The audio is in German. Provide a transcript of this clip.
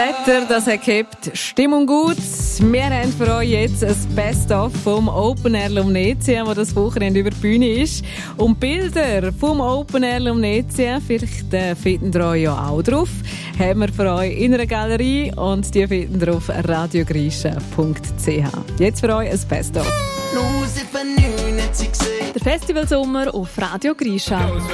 Wetter, das hat gehabt. Stimmung gut. Wir haben für euch jetzt ein Best-of vom Open Air Lumnezia, wo das Wochenende über die Bühne ist. Und Bilder vom Open Air Lumnezia, vielleicht finden ihr euch ja auch drauf, haben wir für euch in einer Galerie und die finden ihr auf radiogrisha.ch. Jetzt für euch ein Best-of. Der Festivalsommer auf Radio Grisha.